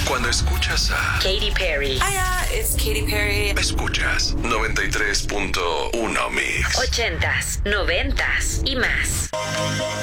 Cuando escuchas a Katy Perry. Hiya, it's Katy Perry. Escuchas 93.1 Mix. 80s, 90s y más.